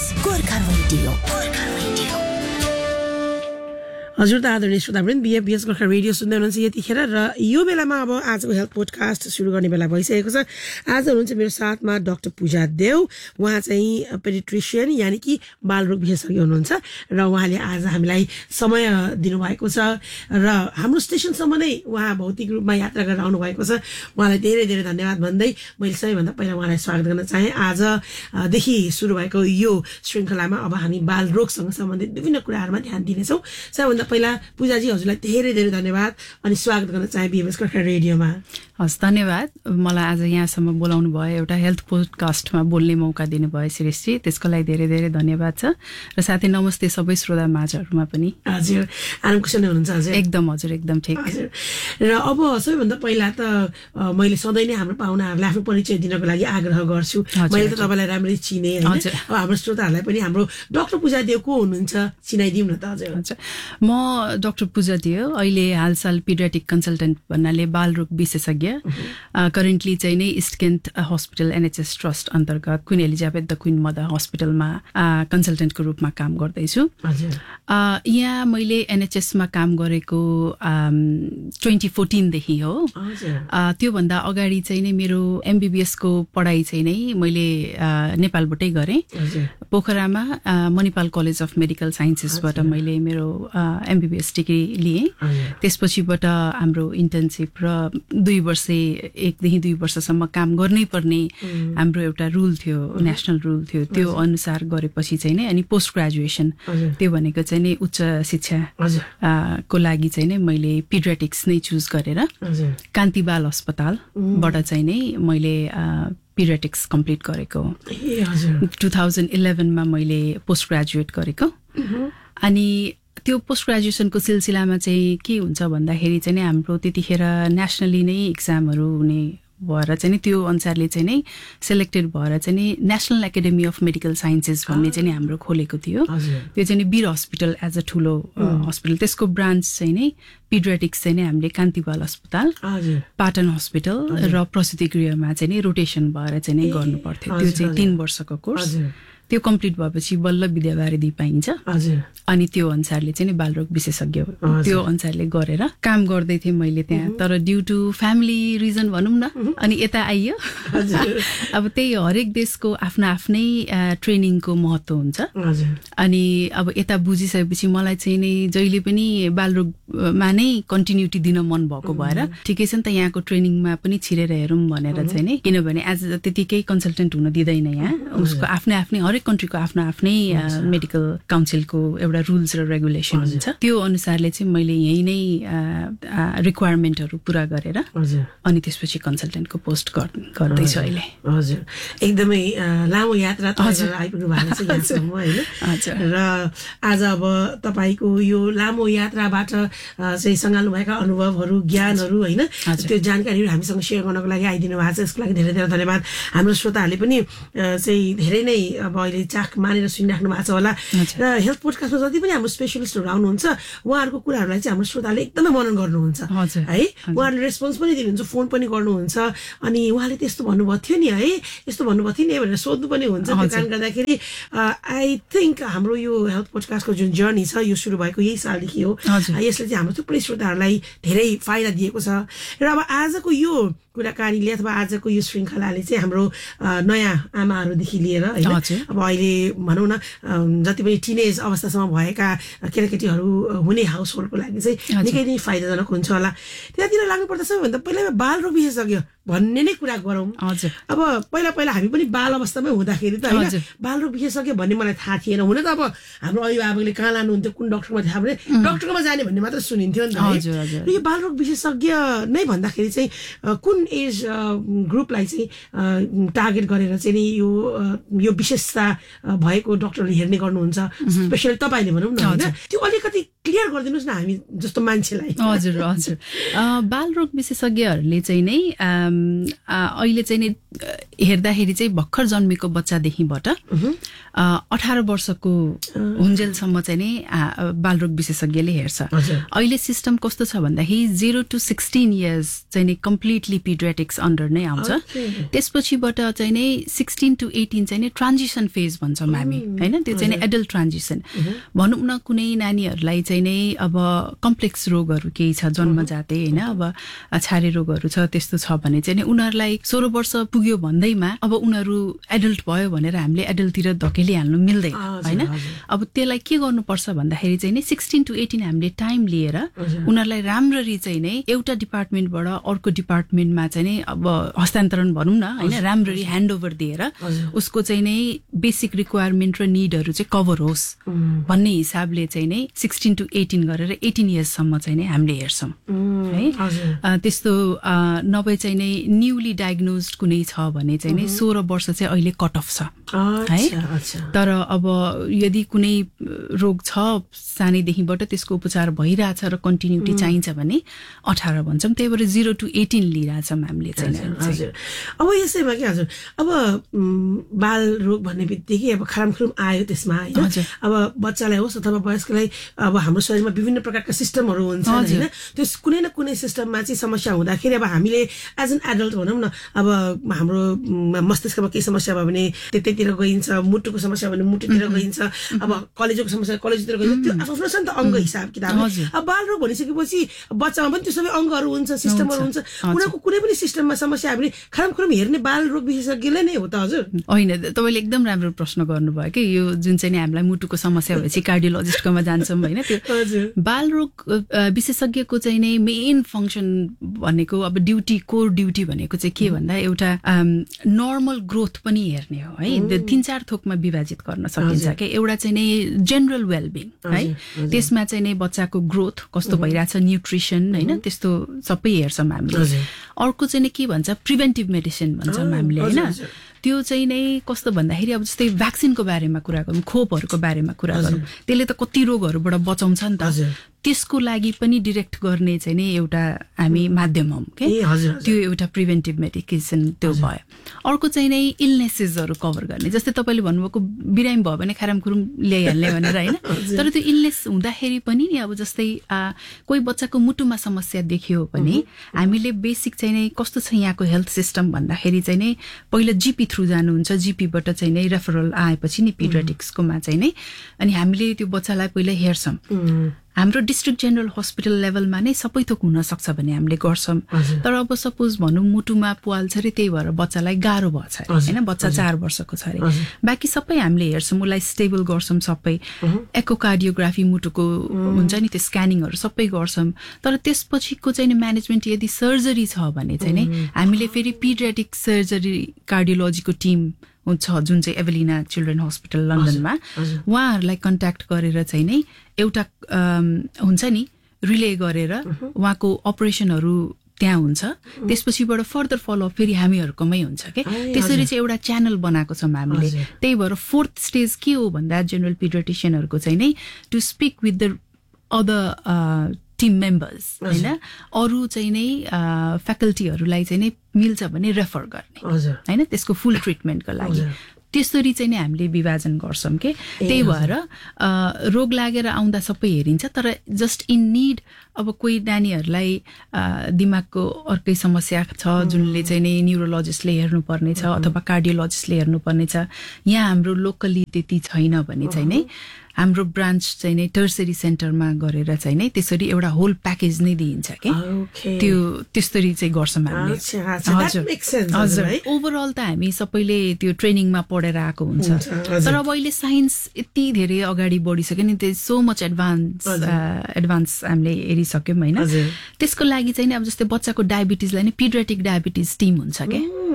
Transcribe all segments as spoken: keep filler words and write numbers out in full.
Gorkha radio Gorkha radio हजुर त आदरणीय श्रोतावृन्द बीएफबीएस गोर्खा रेडियो सुन्दै हुनुहुन्छ यतिखेर र यो बेलामा अब आजको हेल्थ पोडकास्ट सुरु गर्ने बेला भइसकेको छ। आज हुनुहुन्छ मेरो साथमा डाक्टर पूजा देव। उहाँ चाहिँ पेडिट्रिसियन यानि कि बालरोग विशेषज्ञ हुनुहुन्छ र उहाँले आज हामीलाई समय दिनुभएको छ र हाम्रो स्टेसनसम्म नै उहाँ भौतिक रूपमा यात्रा गरेर आउनु भएको छ। उहाँलाई धेरै धेरै धन्यवाद भन्दै मैले सबैभन्दा पहिला उहाँलाई स्वागत गर्न चाहे। आजदेखि सुरु भएको यो श्रृङ्खलामा अब हामी बालरोगसँग सम्बन्धित विभिन्न कुराहरूमा ध्यान दिनेछौँ। सबैभन्दा पहिला पूजाजी हजुरलाई धेरै धेरै धन्यवाद अनि स्वागत गर्न चाहे बीएफबीएस गोर्खा रेडियोमा। हस्, धन्यवाद। मलाई आज यहाँसम्म बोलाउनु भयो, एउटा हेल्थ पोडकास्टमा बोल्ने मौका दिनुभयो श्रेष्ठजी, त्यसको लागि धेरै धेरै धन्यवाद छ। र साथै नमस्ते सबै श्रोता माझहरूमा पनि। हजुर, आराम कुशल हुनुहुन्छ हजुर? एकदम हजुर, एकदम ठिक। हजुर, र अब सबैभन्दा पहिला त मैले सधैँ नै हाम्रो पाहुनाहरूलाई आफ्नो परिचय दिनको लागि आग्रह गर्छु। मैले त तपाईँलाई राम्ररी चिने होइन, अब हाम्रो श्रोताहरूलाई पनि हाम्रो डाक्टर पूजा देव को हुनुहुन्छ चिनाइदिउँ न त हजुर। हजुर, म डाक्टर पूजा देव, अहिले हालसाल पिडियाट्रिक कन्सल्टेन्ट भन्नाले बालरोग विशेषज्ञ, करेन्टली चाहिँ नै east Cantt hospital NHS trust अन्तर्गत queen Elizabeth the queen mother हस्पिटलमा कन्सल्टेन्टको रूपमा काम गर्दैछु। यहाँ मैले एनएचएसमा काम गरेको ट्वेन्टी फोर्टिनदेखि हो। त्योभन्दा अगाडि चाहिँ नै मेरो एमबिबिएसको पढाइ चाहिँ नै मैले नेपालबाटै गरेँ। पोखरामा मणिपाल कलेज अफ मेडिकल साइन्सेसबाट मैले मेरो एमबिबिएस डिग्री लिएँ। त्यसपछिबाट हाम्रो इन्टर्नसिप र दुई वर्ष एकदेखि दुई वर्षसम्म काम गर्नै पर्ने हाम्रो एउटा रुल थियो, नेसनल रुल थियो, त्यो अनुसार गरेपछि चाहिँ नै अनि पोस्ट ग्रेजुएसन, त्यो भनेको चाहिँ नै उच्च शिक्षा को लागि चाहिँ नै मैले पिडियाट्रिक्स नै चुज गरेर कान्ति बाल अस्पतालबाट चाहिँ नै मैले पिडियाट्रिक्स कम्प्लिट गरेको। टु थाउजन्ड इलेभेनमा मैले पोस्ट ग्रेजुएट गरेको। अनि त्यो पोस्ट ग्रेजुएसनको सिलसिलामा चाहिँ के हुन्छ भन्दाखेरि चाहिँ नि हाम्रो त्यतिखेर नेसनली नै इक्जामहरू हुने भएर चाहिँ नि त्यो अनुसारले चाहिँ नै सेलेक्टेड भएर चाहिँ नि national academy of medical sciences भन्ने चाहिँ नि हाम्रो खोलेको थियो। त्यो चाहिँ नि वीर हस्पिटल एज अ ठुलो हस्पिटल, त्यसको ब्रान्च चाहिँ नै पिडियाट्रिक्स चाहिँ नै हामीले कान्ति बाल अस्पताल, पाटन हस्पिटल र प्रसुति गृहमा चाहिँ नि रोटेसन भएर चाहिँ नै गर्नु पर्थ्यो। त्यो चाहिँ तीन वर्षको कोर्स, त्यो कम्प्लिट भएपछि बल्ल विद्यावारिधि पाइन्छ। अनि त्यो अनुसारले चाहिँ नि बालरोग विशेषज्ञ त्यो अनुसारले गरेर काम गर्दै थिएँ मैले त्यहाँ। तर ड्यु टु फ्यामिली रिजन भनौँ न, अनि यता आइयो। अब त्यही हरेक देशको आफ्नो आफ्नै ट्रेनिङको महत्त्व हुन्छ। अनि अब यता बुझिसकेपछि मलाई चाहिँ नि जहिले पनि बालरोगमा नै कन्टिन्युटी दिन मन भएको भएर ठिकै छ नि त, यहाँको ट्रेनिङमा पनि छिरेर हेरौँ भनेर चाहिँ नि, किनभने एज त्यतिकै कन्सल्टेन्ट हुन दिँदैन यहाँ। उसको आफ्नै आफ्नै हरेक कन्ट्रीको आफ्नो आफ्नै मेडिकल काउन्सिलको एउटा रुल्स र रेगुलेसन हुन्छ। त्यो अनुसारले चाहिँ मैले यही नै रिक्वायरमेन्टहरू पुरा गरेर अनि त्यसपछि कन्सल्टेन्टको पोस्ट गर्दैछु अहिले। हजुर, एकदमै लामो यात्रा आइपुग्नु भएको छ यहाँसम्म होइन। र आज अब तपाईँको यो लामो यात्राबाट चाहिँ सँगाल्नुभएका अनुभवहरू, ज्ञानहरू होइन, त्यो जानकारीहरू हामीसँग सेयर गर्नको लागि आइदिनु भएको छ, यसको लागि धेरै धेरै धन्यवाद। हाम्रो श्रोताहरूले पनि चाहिँ धेरै नै अब अहिले चाख मानेर सुनिराख्नु भएको छ होला। र हेल्थ पोडकास्टमा जति पनि हाम्रो स्पेसलिस्टहरू आउनुहुन्छ उहाँहरूको कुराहरूलाई चाहिँ हाम्रो श्रोताले एकदमै मनन गर्नुहुन्छ है। उहाँहरूले रेस्पोन्स पनि दिनुहुन्छ, फोन पनि गर्नुहुन्छ, अनि उहाँले त्यस्तो भन्नुभएको थियो नि है, यस्तो भन्नुभएको थियो नि भनेर सोध्नु पनि हुन्छ। त्यो कारणले गर्दाखेरि आई थिङ्क हाम्रो यो हेल्थ पोडकास्टको जुन जर्नी छ यो सुरु भएको यही सालदेखि हो। यसले चाहिँ हाम्रो थुप्रै श्रोताहरूलाई धेरै फाइदा दिएको छ। र अब आजको यो कुराकानीले अथवा आजको यो श्रृङ्खलाले चाहिँ हाम्रो नयाँ आमाहरूदेखि लिएर होइन, अब अहिले भनौँ न जति पनि टिनेज अवस्थासम्म भएका केटाकेटीहरू हुने हाउस होल्डको लागि चाहिँ निकै नै फाइदाजनक हुन्छ होला। त्यतातिर लाग्नुपर्दा सबैभन्दा पहिला बालरोग विशेषज्ञ भन्ने नै कुरा गरौँ। अब पहिला पहिला हामी पनि बाल अवस्थामै हुँदाखेरि त होइन बालरोग विशेषज्ञ भन्ने मलाई थाहा थिएन। हुन त अब हाम्रो अभिभावकले कहाँ लानुहुन्थ्यो, कुन डक्टरमा थाहा भने डक्टरमा जाने भन्ने मात्र सुनिन्थ्यो नि त। र यो बालरोग विशेषज्ञ नै भन्दाखेरि चाहिँ कुन एज ग्रुपलाई चाहिँ टार्गेट गरेर चाहिँ नि यो यो विशेषता भएको डक्टरले हेर्ने गर्नुहुन्छ, स्पेसली तपाईँले भनौँ न होइन, त्यो अलिकति क्लियर गरिदिनुहोस् न हामी जस्तो मान्छेलाई। हजुर हजुर बालरोग विशेषज्ञहरूले चाहिँ नै अहिले चाहिँ नै हेर्दाखेरि चाहिँ भर्खर जन्मेको बच्चादेखिबाट अठार वर्षको हुन्जेलसम्म चाहिँ नै बालरोग विशेषज्ञले हेर्छ। अहिले सिस्टम कस्तो छ भन्दाखेरि जिरो टु सिक्सटिन इयर्स चाहिँ नै कम्प्लिटली पिडियाट्रिक्स अन्डर नै आउँछ। त्यसपछिबाट चाहिँ नै सिक्सटिन टु एटिन चाहिँ नै ट्रान्जिसन फेज भन्छौँ हामी होइन, त्यो चाहिँ नै एडल्ट ट्रान्जिसन भनौँ न। कुनै नानीहरूलाई चाहिँ नै अब कम्प्लेक्स रोगहरू केही छ जन्मजातै होइन, अब छारे रोगहरू छ त्यस्तो छ भने चाहिँ नि उनीहरूलाई सोह्र वर्ष पुग्यो भन्दैमा अब उनीहरू एडल्ट भयो भनेर हामीले एडल्टतिर धकेलिहाल्नु मिल्दैन होइन। अब त्यसलाई के गर्नुपर्छ भन्दाखेरि चाहिँ नि सिक्सटिन टु एटिन हामीले टाइम लिएर उनीहरूलाई राम्ररी चाहिँ नै एउटा डिपार्टमेन्टबाट अर्को डिपार्टमेन्टमा चाहिँ नै अब हस्तान्तरण भनौँ न होइन, राम्ररी ह्यान्डओभर दिएर उसको चाहिँ नै बेसिक रिक्वायरमेन्ट र निडहरू चाहिँ कभर होस् भन्ने हिसाबले चाहिँ नै सिक्सटिन टु एटिन गरेर एटिन इयर्ससम्म चाहिँ नै हामीले हेर्छौँ है। त्यस्तो नभए चाहिँ नै न्युली डायग्नोज कुनै छ भने चाहिँ नै सोह्र वर्ष चाहिँ अहिले कट अफ छ है। तर अब यदि कुनै रोग छ सानैदेखिबाट त्यसको उपचार भइरहेछ र कन्टिन्युटी चाहिन्छ भने अठार भन्छौँ, त्यही भएर जिरो टु एटिन लिइरहेछौँ हामीले चाहिँ। अब यसैमा के हजुर अब बाल रोग भन्ने बित्तिकै अब खरामखुरुम आयो त्यसमा होइन, अब बच्चालाई होस् अथवा वयस्कलाई अब हाम्रो शरीरमा विभिन्न प्रकारका सिस्टमहरू हुन्छ होइन, त्यो कुनै न कुनै सिस्टममा चाहिँ समस्या हुँदाखेरि अब हामीले एज एन एडल्ट भनौँ न अब हाम्रो मस्तिष्कमा केही समस्या भयो भने त्यतैतिर गइन्छ, मुटुको समस्या भयो भने मुटुतिर गइन्छ, अब कलेजोको समस्या कलेजतिर गइन्छ, त्यो आफ्नो छ नि त अङ्ग हिसाब किताब। अब बाल रोग भनिसकेपछि बच्चामा पनि त्यो सबै अङ्गहरू हुन्छ सिस्टमहरू हुन्छ, उनीहरूको कुनै पनि सिस्टममा समस्या हामीले खरामखुरुम हेर्ने बाल रोग विशेषज्ञले नै हो त हजुर? होइन, तपाईँले एकदम राम्रो प्रश्न गर्नुभयो कि यो जुन चाहिँ हामीलाई मुटुको समस्या भएपछि कार्डियोलोजिस्टकोमा जान्छौँ होइन, त्यो बाल रोग विशेषज्ञको चाहिँ नै मेन फङ्सन भनेको अब ड्युटी कोर ड्युटी भनेको चाहिँ के भन्दा एउटा नर्मल ग्रोथ पनि हेर्ने हो है। तिन चार थोकमा विभाजित गर्न सकिन्छ क्या। एउटा चाहिँ नै जेनरल वेलबिङ है, त्यसमा चाहिँ नै बच्चाको ग्रोथ कस्तो भइरहेछ, न्युट्रिसन होइन त्यस्तो सबै हेर्छौँ हामीले। अर्को चाहिँ नै के भन्छ प्रिभेन्टिभ मेडिसिन भन्छौँ हामीले होइन, त्यो चाहिँ नै कस्तो भन्दाखेरि अब जस्तै भ्याक्सिनको बारेमा कुरा गरौँ, खोपहरूको बारेमा कुरा गरौँ, त्यसले त कति रोगहरूबाट बचाउँछ नि त, त्यसको लागि पनि डिरेक्ट गर्ने चाहिँ नि एउटा हामी माध्यम हौँ के, त्यो एउटा प्रिभेन्टिभ मेडिकेसन त्यो भयो। अर्को चाहिँ नै इलनेसेसहरू कभर गर्ने, जस्तै तपाईँले भन्नुभएको बिरामी भयो भने खारामखुरुम ल्याइहाल्ने भनेर होइन, तर त्यो इलनेस हुँदाखेरि पनि नि अब जस्तै कोही बच्चाको मुटुमा समस्या देखियो भने हामीले बेसिक चाहिँ नै कस्तो छ यहाँको हेल्थ सिस्टम भन्दाखेरि चाहिँ नै पहिला जिपी थ्रु जानुहुन्छ, जिपीबाट चाहिँ नै रेफरल आएपछि नि पिडियाट्रिक्सकोमा चाहिँ नै अनि हामीले त्यो बच्चालाई पहिला हेर्छौँ। हाम्रो डिस्ट्रिक्ट जेनरल हस्पिटल लेभलमा नै सबै थोक हुन सक्छ भने हामीले गर्छौँ, तर अब सपोज भनौँ मुटुमा पुवाल छ अरे त्यही भएर बच्चालाई गाह्रो भएछ होइन, बच्चा चार वर्षको छ अरे, बाँकी सबै हामीले हेर्छौँ, उसलाई स्टेबल गर्छौँ सबै, एकोकार्डियोग्राफी मुटुको हुन्छ नि त्यो स्क्यानिङहरू सबै गर्छौँ। तर त्यसपछिको चाहिँ म्यानेजमेन्ट यदि सर्जरी छ भने चाहिँ नै हामीले फेरि पिडियाट्रिक सर्जरी कार्डियोलोजीको टिम हुन्छ जुन चाहिँ एभेलिना चिल्ड्रेन हस्पिटल लन्डनमा, उहाँहरूलाई कन्ट्याक्ट गरेर चाहिँ नै एउटा हुन्छ नि रिले गरेर उहाँको अपरेसनहरू त्यहाँ हुन्छ, त्यसपछिबाट फर्दर फलोअप फेरि हामीहरूकोमै हुन्छ के। त्यसरी चाहिँ एउटा च्यानल बनाएको छौँ हामीले। त्यही भएर फोर्थ स्टेज के हो भन्दा जेनरल पिडियाट्रिसियनहरूको चाहिँ नै to speak with the other team members होइन, अरू चाहिँ नै फ्याकल्टीहरूलाई चाहिँ नै मिल्छ भने रेफर गर्ने होइन, त्यसको फुल ट्रिटमेन्टको लागि त्यसरी चाहिँ नै हामीले विभाजन गर्छौँ के। त्यही भएर रोग लागेर आउँदा सबै हेरिन्छ, तर जस्ट इन निड अब कोही नानीहरूलाई दिमागको अर्कै समस्या छ जुनले चाहिँ नै न्युरोलोजिस्टले हेर्नुपर्ने छ अथवा कार्डियोलोजिस्टले हेर्नुपर्ने छ, यहाँ हाम्रो लोकली त्यति छैन भने चाहिँ नै हाम्रो ब्रान्च चाहिँ नै टर्सरी सेन्टरमा गरेर चाहिँ नै त्यसरी एउटा होल प्याकेज नै दिइन्छ के, त्यो त्यसरी चाहिँ गर्छौँ हामीले। हजुर, ओभरअल त हामी सबैले त्यो ट्रेनिङमा पढेर आएको हुन्छ, तर अब अहिले साइन्स यति धेरै अगाडि बढिसक्यो नि, त्यो सो मच एडभान्स एडभान्स हामीले हेरिसक्यौँ होइन। त्यसको लागि चाहिँ नि अब जस्तै बच्चाको डायबिटिजलाई नै पिडियाट्रिक डायबिटिज टिम हुन्छ क्या,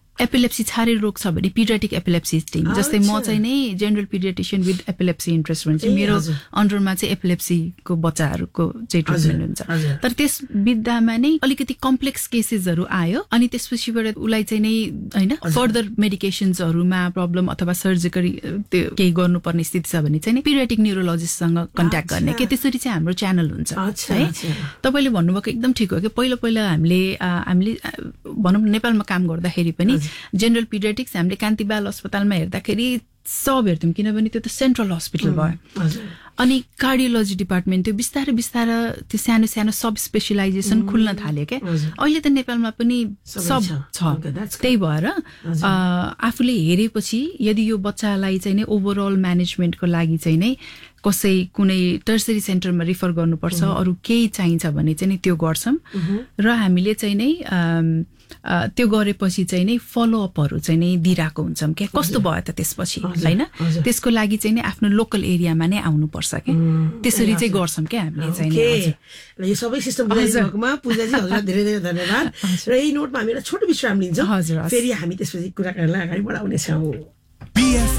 एपिलेप्सी छारे रोग छ भने पिडियाट्रिक एपिलेप्सी टिम जस्तै म चाहिँ नै general paediatrician with epilepsy interest भने चाहिँ मेरो अन्डरमा चाहिँ एपिलेप्सीको बच्चाहरूको चाहिँ ट्रिटमेन्ट हुन्छ तर त्यस विधामा नै अलिकति कम्प्लेक्स केसेसहरू आयो अनि त्यसपछिबाट उसलाई चाहिँ नै हैन फर्दर मेडिकेसन्सहरूमा प्रब्लम अथवा सर्जरी त्यो केही गर्नुपर्ने स्थिति छ भने चाहिँ नि पिडियाट्रिक न्युरोलोजिस्टसँग कन्ट्याक्ट गर्ने के त्यसरी चाहिँ हाम्रो च्यानल हुन्छ है तपाईले भन्नुभएको एकदम ठिक हो कि पहिला पहिला हामीले हामीले भनौँ नेपालमा काम गर्दाखेरि पनि जेनरल पिडियाट्रिक्स हामीले कान्ति बाल अस्पतालमा हेर्दाखेरि सब हेर्थ्यौँ किनभने त्यो त सेन्ट्रल हस्पिटल भयो अनि कार्डियोलोजी डिपार्टमेन्ट त्यो बिस्तारै बिस्तारै त्यो सानो सानो सब स्पेशलाइजेसन खुल्न थाल्यो क्या अहिले त नेपालमा पनि सब छ त्यही भएर आफूले हेरेपछि यदि यो बच्चालाई चाहिँ नै ओभरअल म्यानेजमेन्टको लागि चाहिँ नै कसै कुनै टर्सरी सेन्टरमा रिफर गर्नुपर्छ अरू केही चाहिन्छ भने चाहिँ नि त्यो गर्छौँ र हामीले चाहिँ नै त्यो गरेपछि चाहिँ नै फलोअपहरू चाहिँ नै दिइरहेको हुन्छौँ क्या कस्तो भयो त त्यसपछि हैन त्यसको लागि चाहिँ नै आफ्नो लोकल एरियामा नै आउनुपर्छ क्या त्यसरी चाहिँ गर्छौँ क्या हामीले चाहिँ यो सबै सिस्टम बुझाइदिनुमा पूजाजी हजुरलाई धेरै धेरै धन्यवाद र यही नोटमा हामी एउटा छोटो विश्राम लिन्छौँ फेरि हामी त्यसपछि कुरा गर्नलाई अगाडि बढाउनेछौँ।